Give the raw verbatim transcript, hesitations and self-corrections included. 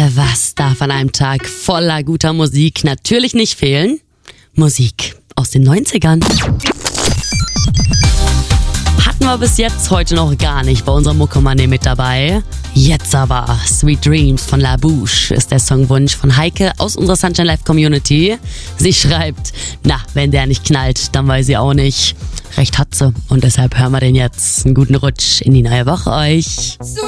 Was darf an einem Tag voller guter Musik natürlich nicht fehlen? Musik aus den neunzigern. Hatten wir bis jetzt heute noch gar nicht bei unserem Mucke-Money mit dabei. Jetzt aber Sweet Dreams von La Bouche ist der Songwunsch von Heike aus unserer Sunshine Live Community. Sie schreibt, na, wenn der nicht knallt, dann weiß sie auch nicht. Recht hat sie und deshalb hören wir den jetzt. Einen guten Rutsch in die neue Woche euch.